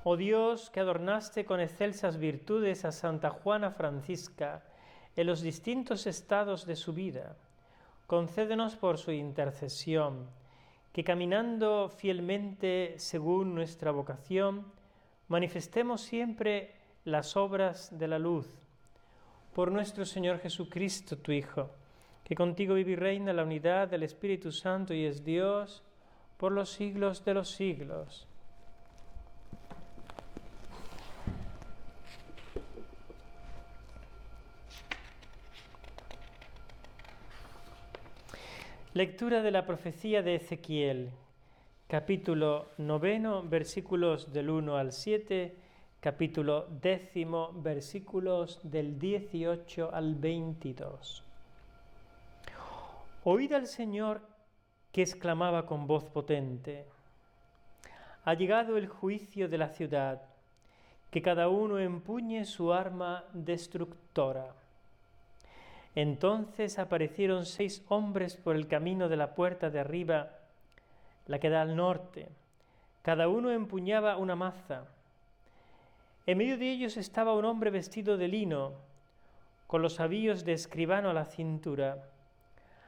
Oh Dios, que adornaste con excelsas virtudes a Santa Juana Francisca en los distintos estados de su vida, concédenos por su intercesión, que caminando fielmente según nuestra vocación, manifestemos siempre las obras de la luz. Por nuestro Señor Jesucristo, tu Hijo, que contigo vive y reina en la unidad del Espíritu Santo y es Dios por los siglos de los siglos. Lectura de la profecía de Ezequiel, capítulo 9, versículos del 1 al 7, capítulo 10, versículos del 18 al 22. Oíd al Señor que exclamaba con voz potente: ha llegado el juicio de la ciudad, que cada uno empuñe su arma destructora. Entonces aparecieron 6 hombres por el camino de la puerta de arriba, la que da al norte. Cada uno empuñaba una maza. En medio de ellos estaba un hombre vestido de lino, con los avíos de escribano a la cintura.